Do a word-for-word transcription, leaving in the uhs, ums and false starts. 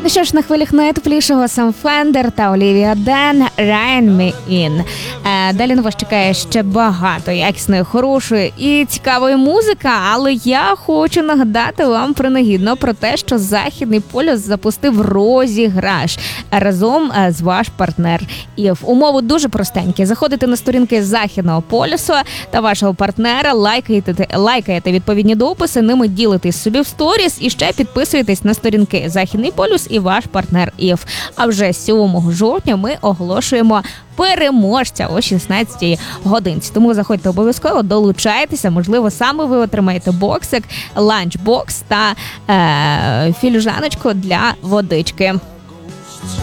що ж, на хвилях найтеплішого Сам Фендер та Олівія Ден «Rain Me In». Е, далі на вас чекає ще багато якісної, хорошої і цікавої музики, але я хочу нагадати вам принагідно про те, що Західний полюс запустив розіграш разом з ваш партнер ІФ. Умови дуже простенькі. Заходите на сторінки Західного полюсу та вашого партнера, лайкаєте, лайкаєте відповідні дописи, ними ділитесь собі в сторіс і ще підписуєтесь на сторінки Західний полюс і ваш партнер ІФ. А вже сьомого жовтня ми оголошуємо переможця о шістнадцятій годинці. Тому заходьте обов'язково, долучайтеся, можливо, саме ви отримаєте боксик, ланчбокс та е, філіжаночку для водички.